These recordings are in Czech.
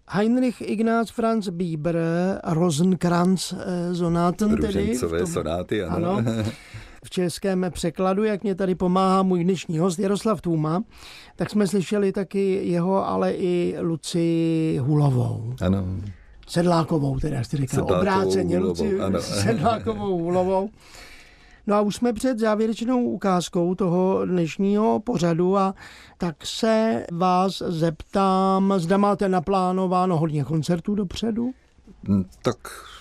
Heinrich Ignaz Franz Bieber, Rosenkranz sonáten, tedy. Růžencové sonáty, ano. V českém překladu, jak mě tady pomáhá můj dnešní host Jaroslav Tůma, tak jsme slyšeli taky jeho, ale i Lucii Hulovou. Ano. Sedlákovou, teda, jak jsi říkal, obráceně Lucii Sedlákovou Hulovou. No a už jsme před závěrečnou ukázkou toho dnešního pořadu a tak se vás zeptám, zda máte naplánováno hodně koncertů dopředu? Tak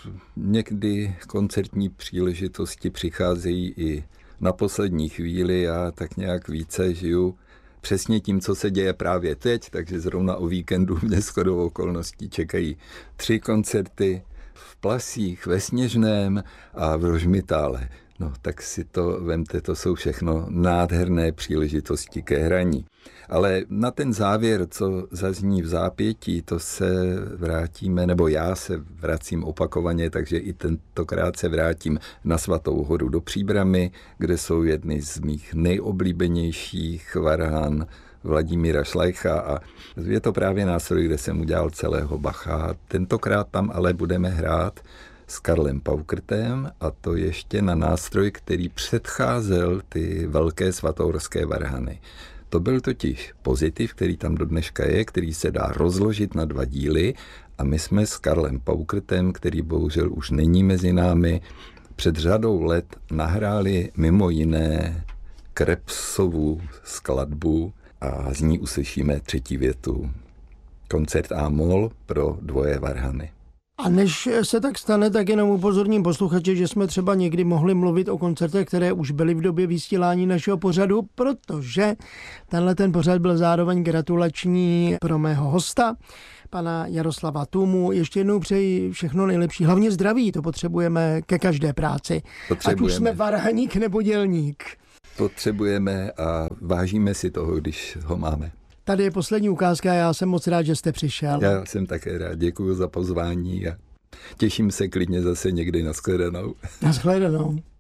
někdy koncertní příležitosti přicházejí i na poslední chvíli. Já tak nějak více žiju přesně tím, co se děje právě teď, takže zrovna o víkendu mě shodou okolností čekají 3 koncerty v Plasích, ve Sněžném a v Rožmitále. No, tak si to vemte, to jsou všechno nádherné příležitosti ke hraní. Ale na ten závěr, co zazní v zápětí, to se vrátíme, nebo já se vracím opakovaně, takže i tentokrát se vrátím na Svatou horu do Příbrami, kde jsou jedny z mých nejoblíbenějších varhan Vladimíra Šlajcha a je to právě nástroj, kde jsem udělal celého Bacha. Tentokrát tam ale budeme hrát s Karlem Paukrtem a to ještě na nástroj, který předcházel ty velké svatohorské varhany. To byl totiž pozitiv, který tam do dneška je, který se dá rozložit na 2 díly a my jsme s Karlem Paukrtem, který bohužel už není mezi námi, před řadou let nahráli mimo jiné Krebsovu skladbu a z ní uslyšíme 3. větu. Koncert A-moll pro 2 varhany. A než se tak stane, tak jenom upozorním posluchače, že jsme třeba někdy mohli mluvit o koncertech, které už byly v době vysílání našeho pořadu, protože ten pořad byl zároveň gratulační pro mého hosta, pana Jaroslava Tůmu. Ještě jednou přeji všechno nejlepší, hlavně zdraví, to potřebujeme ke každé práci. Ať už jsme varhaník nebo dělník. Potřebujeme a vážíme si toho, když ho máme. Tady je poslední ukázka a já jsem moc rád, že jste přišel. Já jsem také rád, děkuji za pozvání a těším se klidně zase někdy na shledanou. Na shledanou.